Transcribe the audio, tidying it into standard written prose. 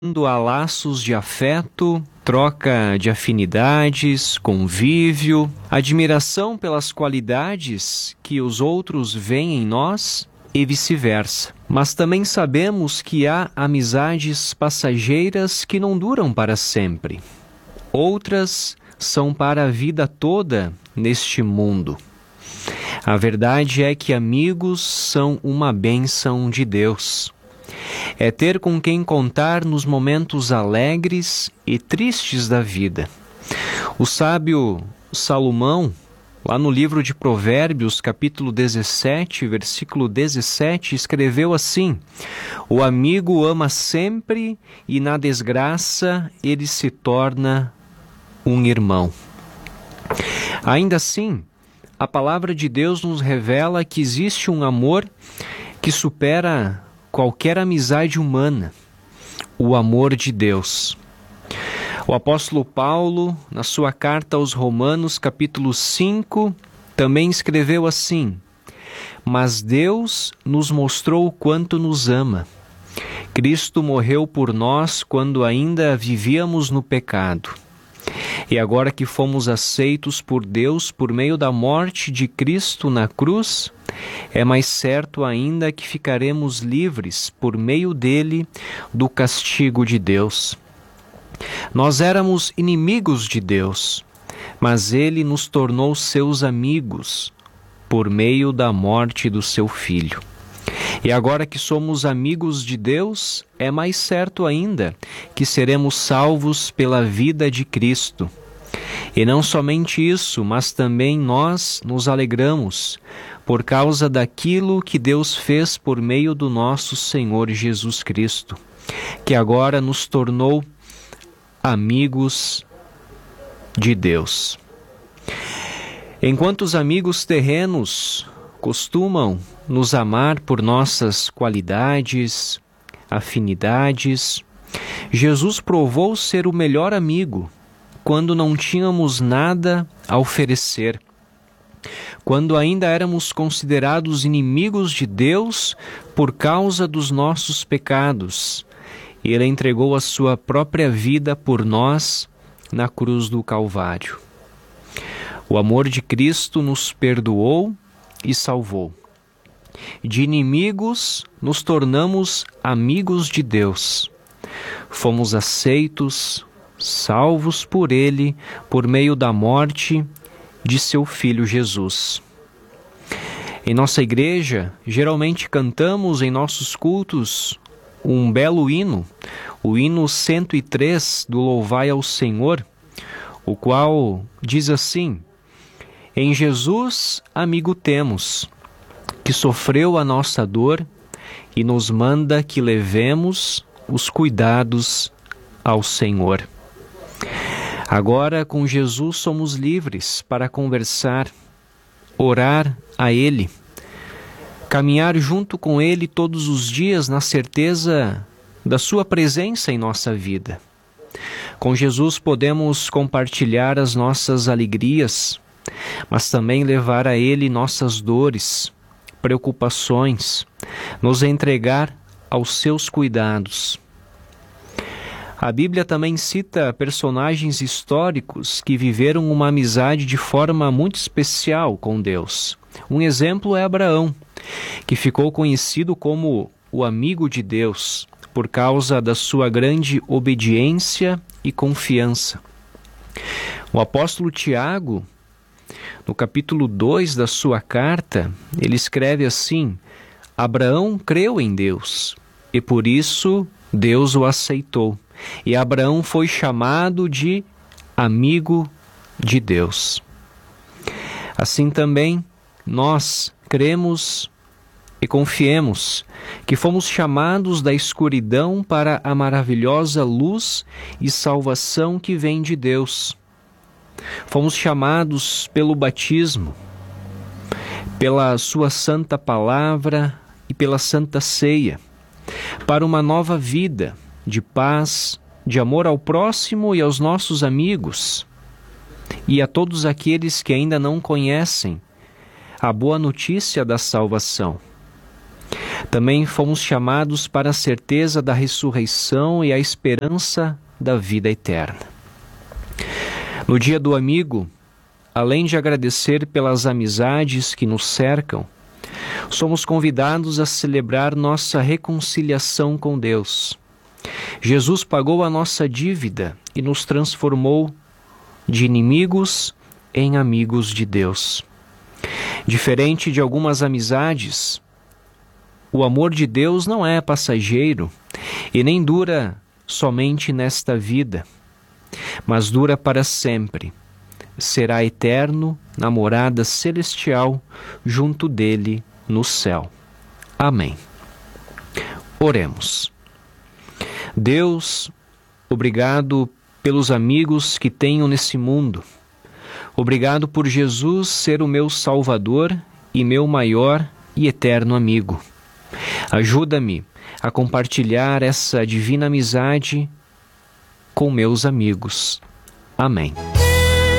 a laços de afeto, troca de afinidades, convívio, admiração pelas qualidades que os outros veem em nós e vice-versa. Mas também sabemos que há amizades passageiras que não duram para sempre. Outras são para a vida toda neste mundo. A verdade é que amigos são uma bênção de Deus. É ter com quem contar nos momentos alegres e tristes da vida. O sábio Salomão, lá no livro de Provérbios, capítulo 17, versículo 17, escreveu assim: o amigo ama sempre e na desgraça ele se torna um irmão. Ainda assim, a palavra de Deus nos revela que existe um amor que supera qualquer amizade humana, o amor de Deus. O apóstolo Paulo, na sua carta aos Romanos, capítulo 5, também escreveu assim: mas Deus nos mostrou o quanto nos ama. Cristo morreu por nós quando ainda vivíamos no pecado. E agora que fomos aceitos por Deus por meio da morte de Cristo na cruz, é mais certo ainda que ficaremos livres por meio dele do castigo de Deus. Nós éramos inimigos de Deus, mas ele nos tornou seus amigos por meio da morte do seu Filho. E agora que somos amigos de Deus, é mais certo ainda que seremos salvos pela vida de Cristo. E não somente isso, mas também nós nos alegramos por causa daquilo que Deus fez por meio do nosso Senhor Jesus Cristo, que agora nos tornou amigos de Deus. Enquanto os amigos terrenos costumam nos amar por nossas qualidades, afinidades, Jesus provou ser o melhor amigo quando não tínhamos nada a oferecer. Quando ainda éramos considerados inimigos de Deus por causa dos nossos pecados, Ele entregou a sua própria vida por nós na cruz do Calvário. O amor de Cristo nos perdoou e salvou. De inimigos nos tornamos amigos de Deus. Fomos aceitos, salvos por Ele, por meio da morte de seu Filho Jesus. Em nossa igreja, geralmente cantamos em nossos cultos um belo hino, o hino 103 do Louvai ao Senhor, o qual diz assim: em Jesus, amigo temos, que sofreu a nossa dor e nos manda que levemos os cuidados ao Senhor. Agora, com Jesus, somos livres para conversar, orar a Ele, caminhar junto com Ele todos os dias na certeza da Sua presença em nossa vida. Com Jesus podemos compartilhar as nossas alegrias, mas também levar a Ele nossas dores, preocupações, nos entregar aos seus cuidados. A Bíblia também cita personagens históricos que viveram uma amizade de forma muito especial com Deus. Um exemplo é Abraão, que ficou conhecido como o amigo de Deus por causa da sua grande obediência e confiança. O apóstolo Tiago, no capítulo 2 da sua carta, ele escreve assim: Abraão creu em Deus e por isso Deus o aceitou. E Abraão foi chamado de amigo de Deus. Assim também, nós cremos e confiemos que fomos chamados da escuridão para a maravilhosa luz e salvação que vem de Deus. Fomos chamados pelo batismo, pela sua santa palavra e pela santa ceia, para uma nova vida de paz, de amor ao próximo e aos nossos amigos, e a todos aqueles que ainda não conhecem a boa notícia da salvação. Também fomos chamados para a certeza da ressurreição e a esperança da vida eterna. No dia do amigo, além de agradecer pelas amizades que nos cercam, somos convidados a celebrar nossa reconciliação com Deus. Jesus pagou a nossa dívida e nos transformou de inimigos em amigos de Deus. Diferente de algumas amizades, o amor de Deus não é passageiro e nem dura somente nesta vida, mas dura para sempre. Será eterno na morada celestial junto dele no céu. Amém. Oremos. Deus, obrigado pelos amigos que tenho nesse mundo. Obrigado por Jesus ser o meu Salvador e meu maior e eterno amigo. Ajuda-me a compartilhar essa divina amizade com meus amigos. Amém.